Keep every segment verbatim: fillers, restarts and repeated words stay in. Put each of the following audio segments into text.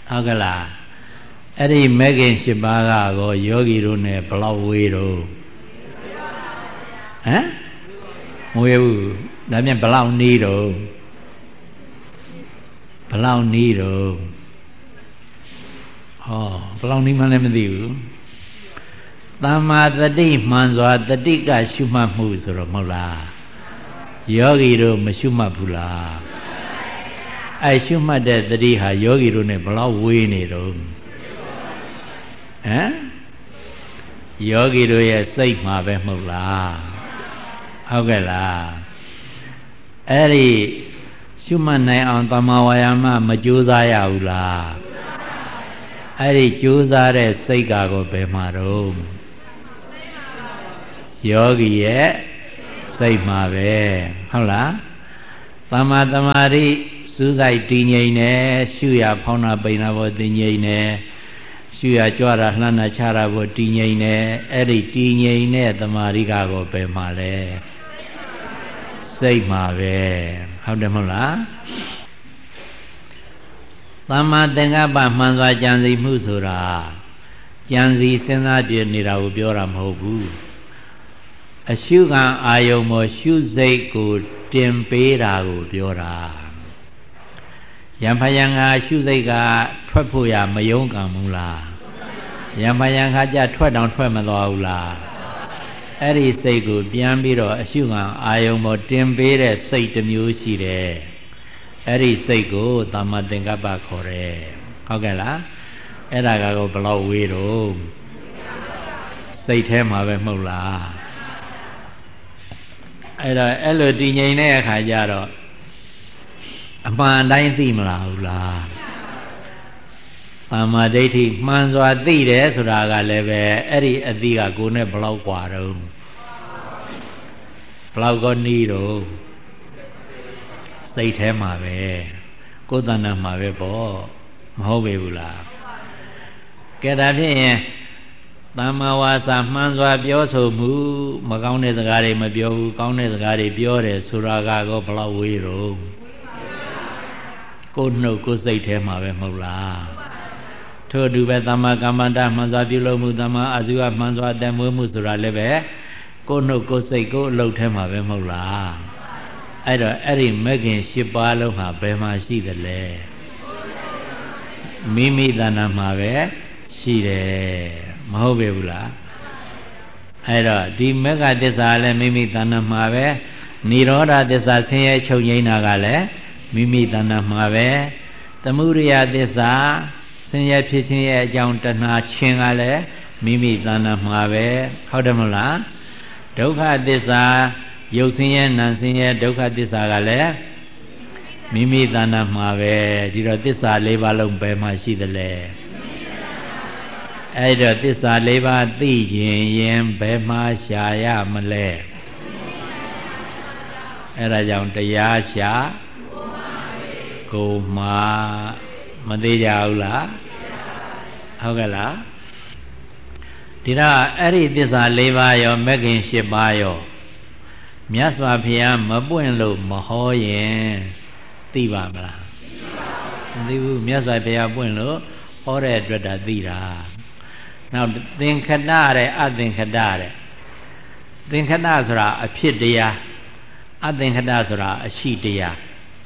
ဟုတ်ကလားအဲ့ဒီမဲခင်၈ပါးကတော့ယောဂီတို့နဲ့ဘလောက်ဝေးတော့ဟမ်မဝေးဘူးဒါပြန်ဘလောက်နီးတော့ဘလောက်နီးတော့ဟောဘလောက်နီးမှလည်းမသိဘူးသမ္မာတတိမှန်စွာတတိကရှုမှတ်မှုဆိုတော့မဟုတ်လားယောဂီတို့မရှုမှတ်ဘူးလားအဲရှုမှတ်တဲ့တတိဟာယောဂီတို့နဲ့ဘလောက်ဝေးနေတော့ဟမ်ယောဂီတို့ရဲ့စိတ်မှာပဲမဟုတ်လားဟုတ်ကဲ့လားအဲ့ဒီရှုမှတ်နိုင်အောင်သမ္မာဝါယာမမကြိုးစားရဘူးလားအဲ့ဒီကြိုးစားတဲ့စိတ်ကတော့ဘယ်မှာတော့ယောဂီရဲ့စိတ်မှာပဲဟုတ်လားသမ္မာသမာဓိစူးစိုက်တည်ငြိမ်နေရှုရဖောင်းတာပိန်တာဘောတည်ငြိမ်နေရှုရကြွတာလှမ်းတာချတာဘောတည်ငြိမ်နေအဲ့ဒီတည်ငြိမ်တဲ့သမာဓိကတော့ဘယ်မှာလဲစိတ်မှာပဲဟုတ်တယ်မဟုတ်လားသမ္မာသင်္ကပ္ပမှန်စွာကြံစည်မှုဆိုတာကြံစည်စဉ်းစားပြနေတာကိုပြောတာမဟုတ်ဘူးအရှုခံအာယုံမောရှုစိတ်ကိုတင်ပေးတာကိုပြောတာယံဖယံကရှုစိတ်ကထွက်ဖို့ရမယုံကံဘူးလားယံဖယံခါကျထွက်တောင်ထွက်မသွားဘူးလားအဲ့ဒီစိတ်ကိုပြန်ပြီးတော့အရှုခံအာယုံမောတင်ပေးတဲ့စိတ်တစ်မျိုးရှိတယ်အဲ့ဒီစိတ်ကိုသမ္မာသင်္ကပ္ပခေါ်တယ်ဟုတ်ကဲ့လားအဲ့ဒါကတော့ဘလောက်ဝေးတော့စိတ်ထဲမှာပဲမဟုတ်လားအဲ့တော့အဲ့လိုတည်ငြိမ်တဲ့အခါကျတော့အမှန်တိုင်းသိမလားဘူးလားသမ္မာဒိဋ္ဌိမှန်စွာသိတယ်ဆိုတာကလည်းပဲအဲ့ဒီအသိကကိုယ်နဲ့ဘလောက်กว่าတော့ဘလောက်ကောနီးတော့စိတ်ထဲမှာပဲကိုယ်တဏ္ဍာမှာပဲပေါ့မဟုတ်ပေဘူးလားကဲဒါဖြင့်သမ္မာဝါစာမှန်စွာပြောဆိုမှုမကောင်းတဲ့စကားတွေမပြောဘူးကောင်းတဲ့စကားတွေပြောတယ်ဆိုတာကတော့ဘလောက်ဝေးတော့ကိုယ်နှုတ်ကိုယ်စိတ်ထဲမှာပဲမဟုတ်လားထို့အတူပဲသမ္မာကမ္မန္တမှန်စွာပြုလုပ်မှုသမ္မာအာဇီဝမှန်စွာတည်မွေးမှုဆိုတာလည်းပဲကိုယ်နှုတ်ကိုယ်စိတ်ကိုယ်အလုပ်ထဲမှာပဲမဟုတ်လားအဲ့တော့အဲ့ဒီမဂ္ဂင်၈ပါးလုံးဟာဘယ်မှာရှိသလဲမိမိတဏ္ဍာမှာပဲရှိတယ်မဟုတ်ပေဘူးလားအဲ့တော့ဒီမဂ္ဂသစ္စာလည်းမိမိတဏ္ဍာမှာပဲនិရောဓသစ္စာဆင်းရဲချုပ်ငြိမ်းတာကလည်းမိမိတဏ္ဍာမှာပဲသမုဒယသစ္စာဆင်းရဲဖြစ်ခြင်းရဲ့အကြောင်းတဏှာခြင်းကလည်းမိမိတဏ္ဍာမှာပဲဟုတ်တယ်မဟုတ်လားဒုက္ခသစ္စာရုပ်ဆင်းရဲနာမ်ဆင်းရဲဒုက္ခသစ္စာကလည်းမိမိတဏ္ဍာမှာပဲဒီတော့သစ္စာ၄ပါးလုံးဘယ်မှာရှိသလဲအဲ့တော့သစ္စာ၄ပါးသိခြင်းရင်ဘယ်မှာရှာရမလဲအဲ့ဒါကြောင့်တရားရှာကိုမှမသေးကြဘူးလားဟုတ်ကဲ့လားဒီတော့အဲ့ဒီသစ္စာ၄ပါးရောမဂ္ဂင်၈ပါးရောမြတ်စွာဘုရားမပွင့်လို့မဟောရင်သိပါမလားမသိဘူးမြတ်စွာဘုရားပွင့်လို့ဟောတဲ့အတွက်ဒါသိတာနောက်သင်္ခတတဲ့အသင်္ခတတဲ့သင်္ခတဆိုတာအဖြစ်တရားအသင်္ခတဆိုတာအရှိတရား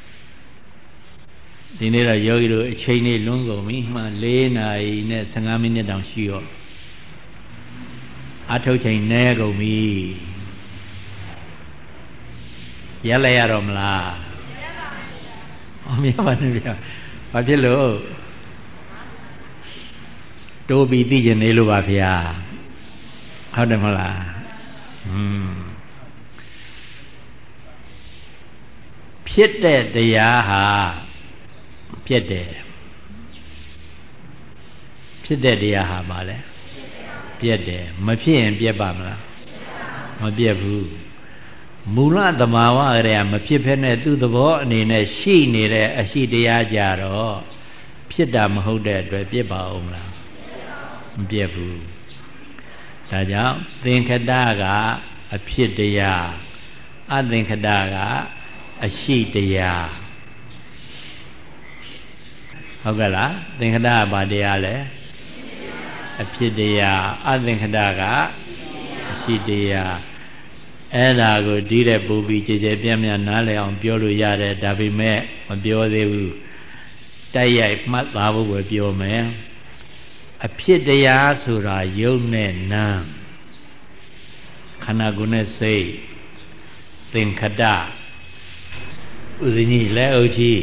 ဒီနေ့တော့ယောဂီတို့အချိန်လေးလွန်းကုန်ပြီမှ၄နာရီနဲ့၁၅မိနစ်တောင်ရှိရောအထုတ်ချိန်နဲကုန်ပြီရလဲရတော့မလားမရပါဘူးဗျာဘာဖြစ်လို့တိုးပြီးသိကျင်နေလို့ပါဗျာဟုတ်တယ်မဟုတ်လားอืมဖြစ်တဲ့တရားဟာပြက်တယ်ဖြစ်တဲ့တရားဟာပါလေပြက်တယ်မဖြစ်ရင်ပြက်ပါမလားမပြက်ဘူးမူလသမာဝအရေမဖြစ်ဖက်နဲ့သူ့သဘောအနေနဲ့ရှိနေတဲ့အရှိတရားကြတော့ဖြစ်တာမဟုတ်တဲ့အတွက်ပြက်ပါအောင်မလားမပြက်ဘူးဒါကြောင့်သင်္ခတကအဖြစ်တရားအသင်္ခတကအရှိတရားဟဟုတ်ကဲ့လားသင်္ခတကဘာတရားလဲအဖြစ်တရားအသင်္ခတကအရှိတရားအဲ့ဒါကိုဒီတဲ့ပူပြီးကြည်ကြဲပြန့်ပြန့်နားလည်အောင်ပြောလို့ရတယ်ဒါပေမဲ့မပြောသေးဘူးတိုက်ရိုက်မှတ်သားဖို့ပဲပြောမယ်အဖြစ်တရားဆိုတာယုတ်နဲ့နာမ်ခန္ဓာကိုယ်နဲ့စိတ်သင်္ခတဥဒိညလက်အုပ်ကြီး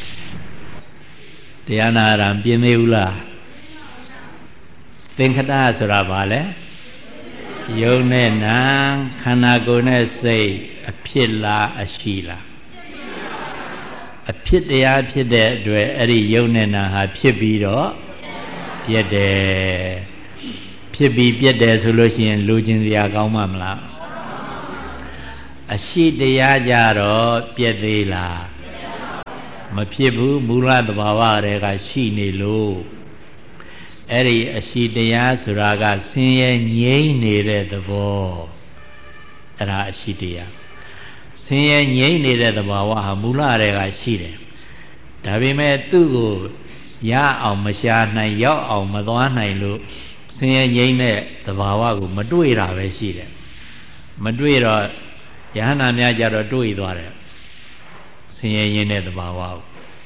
တရားနာရံပြင်းသေးဘူးလားသင်္ခတဆိုတာဘာလဲယုတ်နဲ့နာမ်ခန္ဓာကိုယ်နဲ့စိတ်အဖြစ်လားအရှိလားအဖြစ်တရားဖြစ်တဲ့အတွက်အဲ့ဒီယုတ်နဲ့နာမ်ဟာဖြစ်ပြီးတော့ပြတ်တယ်ဖြစ်ပြီးပြတ်တယ်ဆိုလို့ရှိရင်လူချင်းစရာကောင်းမှာမလားအရှိတရားကြတော့ပြတ်သေးလားမဖြစ်ဘူးမူလသဘာဝတွေကရှိနေလို့အဲ့ဒီအရှိတရားဆိုတာကဆင်းရဲငြိမ့်နေတဲ့သဘောအဲ့ဒါအရှိတရားဆင်းရဲငြိမ့်နေတဲ့သဘာဝဟာမူလတွေကရှိတယ်ဒါပေမဲ့သူ့ကိုရအောင်မရှာနိုင်ရောက်အောင်မသွားနိုင်လို့ဆင်းရဲငြိမ့်တဲ့သဘာဝကိုမတွေ့တာပဲရှိတယ်မတွေ့တော့ယဟနာများကြတော့တွေ့သွားတယ်ဆင်းရဲငြိမ့်တဲ့သဘာဝကို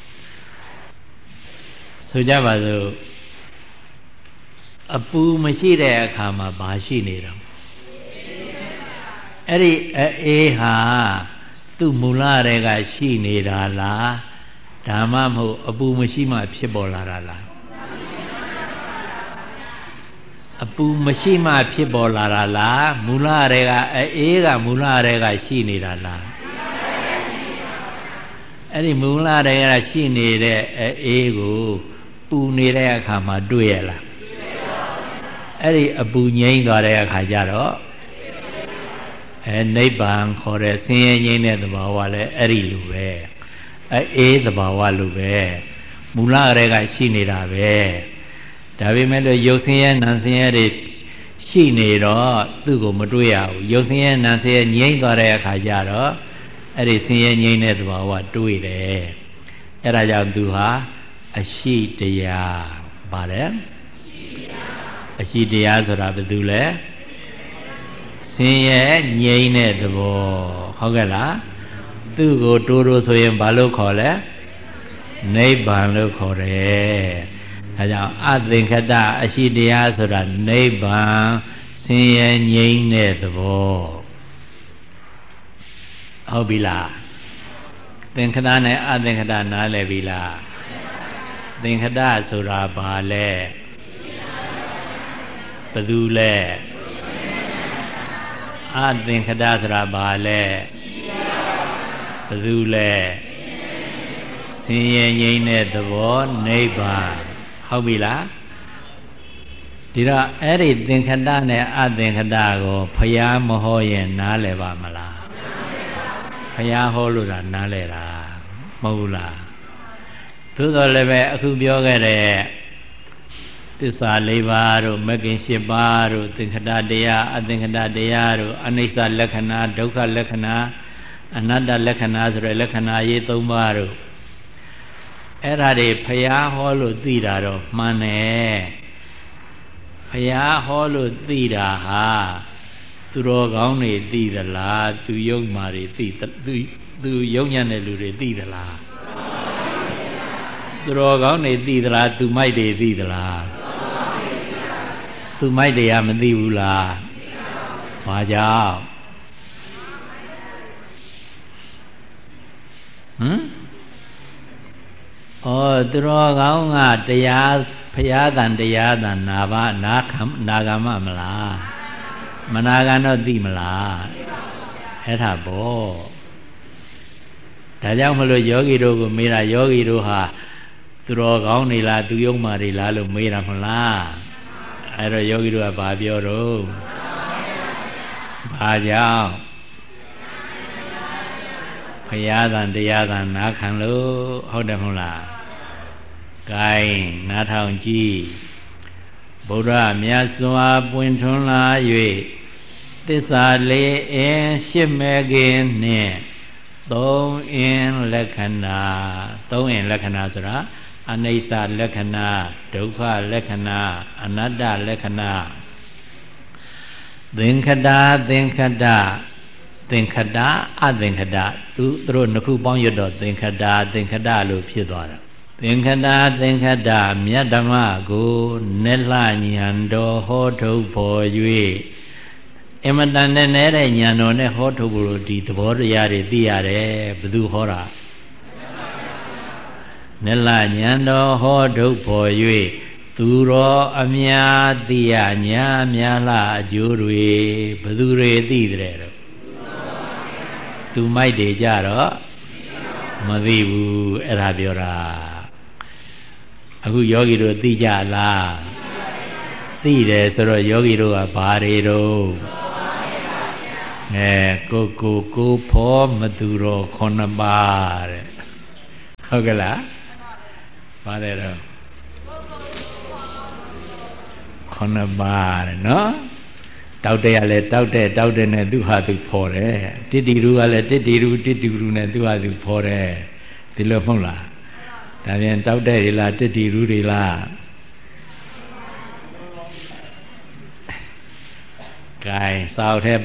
ဆိုကြပါစို့အပူမရှိတဲ့အခါမှာဘာရှိနေတော့အဲ့ဒီအေးဟာသူ့မူလတွေကရှိနေတာလားဒါမှမဟုတ်အပူမရှိမှဖြစ်ပေါ်လာတာလားအပူမရှိမှဖြစ်ပေါ်လာတာလားမူလတွေကအေးကမူလတွေကရှိနေတာလားအဲ့ဒီမူလတွေကရှိနေတဲ့အေးကိုပူနေတဲ့အခါမှာတွေ့ရလားအဲ့ဒီအပူငြိမ်းသွားတဲ့အခါကျတော့အဲနိဗ္ဗာန်ခေါ်တဲ့ဆင်းရဲငြိမ်းတဲ့သဘာဝလည်းအဲ့ဒီလိုပဲအေးသဘာဝလိုပဲမူလတွေကရှိနေတာပဲဒါပေမဲ့လို့ရုပ်ဆင်းရဲနာမ်ဆင်းရဲတွေရှိနေတော့သူ့ကိုမတွေ့ရဘူးရုပ်ဆင်းရဲနာမ်ဆင်းရဲငြိမ်းသွားတဲ့အခါကျတော့အဲ့ဒီဆင်းရဲငြိမ်းတဲ့သဘာဝတွေ့တယ်အဲ့ဒါကြောင့်သူဟာအရှိတရားပါတယ်အရှိတရားဆိုတာဘာလို့လဲဆင်းရဲငြိမ်းတဲ့သဘောဟုတ်ကဲ့လားသူ့ကိုတိုးတိုးဆိုရင်ဘာလို့ခေါ်လဲနိဗ္ဗာန်လို့ခေါ်တယ်ဒါကြောင့်အသင်္ခတအရှိတရားဆိုတာနိဗ္ဗာန်ဆင်းရဲငြိမ်းတဲ့သဘောဟုတ်ပြီလားသင်္ခတနဲ့အသင်္ခတနားလည်ပြီလားသင်္ခတဆိုတာဘာလဲဘယ်သူလဲအသင်္ခတဆိုတာဘာလဲဘယ်သူလဲဆင်းရဲငြိမ်းတဲ့သဘောနိဗ္ဗာန်ဟုတ်ပြီလားဒီတော့အဲ့ဒီသင်္ခတနဲ့အသင်္ခတကိုဖျားမဟောရင်နားလည်ပါမလားဖျားဟောလို့တာနားလည်တာမဟုတ်လားသို့တော်လည်းပဲအခုပြောခဲ့တဲ့သစ္စာလေးပါးတို့မဂ္ဂင်၈ပါးတို့သင်္ခတတရားအသင်္ခတတရားတို့အနိစ္စလက္ခဏာဒုက္ခလက္ခဏာအနတ္တလက္ခဏာဆိုတဲ့လက္ခဏာရေး၃ပါးတို့အဲ့ဒါတွေဖျားဟောလို့သိတာတော့မှန်တယ်ဖျားဟောလို့သိတာဟာသူတော်ကောင်းတွေသိသလားသူယုံမာတွေသိသူသူယုံညံ့တဲ့လူတွေသိသလားသူတော်ကောင်းတွေသိသလားသူမိုက်တွေသိသလားသူမိုက်တွေကမသိဘူးလားဘာကြောင့်ဟမ်ဩသူတော်ကောင်းကတရားဖရာတန်တရားတန်နာဘာနာခံနာဂမမလားမနာကန်တော့သိမလားအဲ့ဒါပေါ့ဒါကြောင့်မလို့ယောဂီတို့ကိုမေးတာယောဂီတို့ဟာသူတော်ကောင်းနေလားသူယုံမာတွေလားလို့မေးတာမလားအဲ့တော့ယောဂီတို့ကဘာပြောတော့ဘာကြောင့်ဖရာတန်တရားတန်နာခံလို့ဟုတ်တယ်မဟုတ်လားဂိုင်းနားထောင်ကြည့်ဗုဒ္ဓမြတ်စွာပွင့်ထွန်းလာ၍သစ္စာလေးအင်းရှစ်မဲခင်နှင့်သုံးအင်းလက္ခဏာသုံးအင်းလက္ခဏာဆိုတာအနိစ္စလက္ခဏာဒုက္ခလက္ခဏာအနတ္တလက္ခဏာသင်္ခတသင်္ခတသင်္ခတအသင်္ခတသူတို့နှစ်ခုပေါင်းရတော့သင်္ခတသင်္ခတလို့ဖြစ်သွားတာသင်္ခတသင်္ခတမြတ်ဓမ္မကိုနက်လှဉာဏ်တော်ဟောထုတ်ဖို့၍အမတန်နဲ့တဲ့ဉာဏ်တော်နဲ့ဟောထုတ်ဖို့ဒီသဘောတရားတွေသိရတယ်ဘယ်သူဟောတာနက်လှဉာဏ်တော်ဟောထုတ်ဖို့၍သူတော်အများသိရညာများလှအကျိုးတွေဘယ်သူတွေသိတဲ့တော့သူမိုက်တွေကြတော့မသိဘူးအဲ့ဒါပြောတာအခုယောဂီတို့သိကြလားသိတယ်ဆိုတော့ယောဂီတို့ကဘာတွေတော့အဲကိုကိုကိုဖောမသူတော်ခုနှစ်ပါးတဲ့ဟုတ်ကလားပါတယ်တော့ခုနှစ်ပါးတဲ့နော်တောက်တဲ့ကလည်းတောက်တဲ့တောက်တဲ့နဲ့သူဟာသူဖော်တယ်တိတိရူကလည်းတိတိရူတိတိရူနဲ့သူဟာသူဖော်တယ်ဒီလိုမဟုတ်လားဒါပြန်တောက်တဲ့တွေလားတိတိရူတွေလားကဲစောက်ထဲ